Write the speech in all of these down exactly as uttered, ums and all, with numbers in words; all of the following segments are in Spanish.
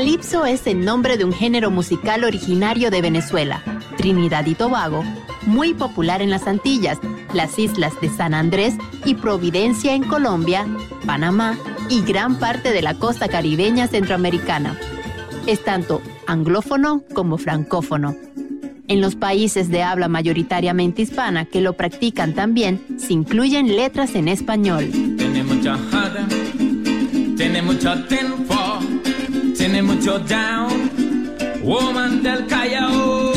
Calipso es el nombre de un género musical originario de Venezuela, Trinidad y Tobago, muy popular en las Antillas, las islas de San Andrés y Providencia en Colombia, Panamá y gran parte de la costa caribeña centroamericana. Es tanto anglófono como francófono. En los países de habla mayoritariamente hispana que lo practican también, se incluyen letras en español. Tiene mucha jada, tiene mucho tempo, tiene mucho down, woman del Callao.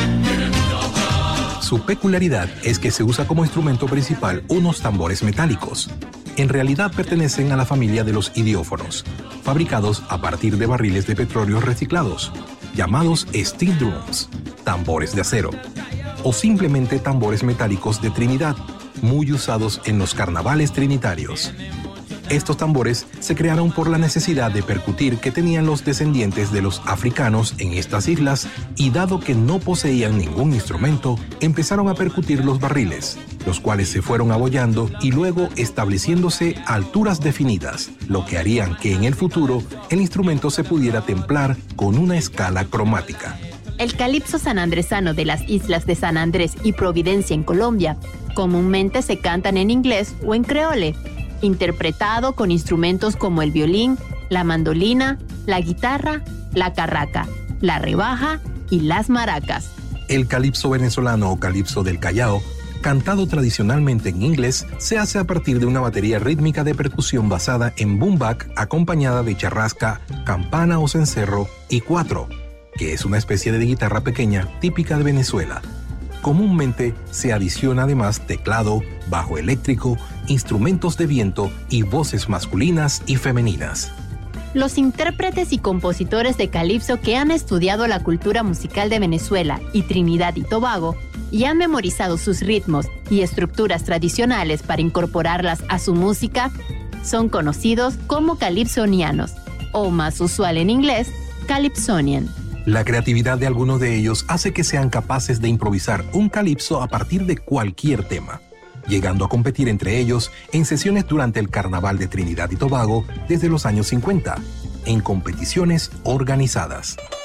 Su peculiaridad es que se usa como instrumento principal unos tambores metálicos. En realidad pertenecen a la familia de los idiófonos, fabricados a partir de barriles de petróleo reciclados, llamados steel drums, tambores de acero, o simplemente tambores metálicos de Trinidad, muy usados en los carnavales trinitarios. Estos tambores se crearon por la necesidad de percutir que tenían los descendientes de los africanos en estas islas y dado que no poseían ningún instrumento, empezaron a percutir los barriles, los cuales se fueron abollando y luego estableciéndose a alturas definidas, lo que harían que en el futuro el instrumento se pudiera templar con una escala cromática. El calipso sanandresano de las islas de San Andrés y Providencia en Colombia comúnmente se cantan en inglés o en creole, interpretado con instrumentos como el violín, la mandolina, la guitarra, la carraca, la rebaja y las maracas. El calipso venezolano o calipso del Callao, cantado tradicionalmente en inglés, se hace a partir de una batería rítmica de percusión basada en boomback acompañada de charrasca, campana o cencerro y cuatro, que es una especie de guitarra pequeña típica de Venezuela. Comúnmente se adiciona además teclado, bajo eléctrico, instrumentos de viento y voces masculinas y femeninas. Los intérpretes y compositores de calipso que han estudiado la cultura musical de Venezuela y Trinidad y Tobago y han memorizado sus ritmos y estructuras tradicionales para incorporarlas a su música son conocidos como calipsonianos, o más usual en inglés, calypsonian. La creatividad de algunos de ellos hace que sean capaces de improvisar un calipso a partir de cualquier tema, llegando a competir entre ellos en sesiones durante el Carnaval de Trinidad y Tobago desde los años cincuenta, en competiciones organizadas.